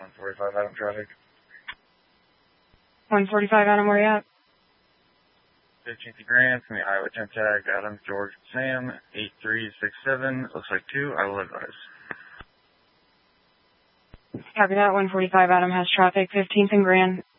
145 Adam traffic. 145 Adam, where you at? 15th and Grand, from the Iowa 10 tag, Adam, George, Sam, 8367, looks like 2, I will advise. Copy that, 145 Adam has traffic, 15th and Grand.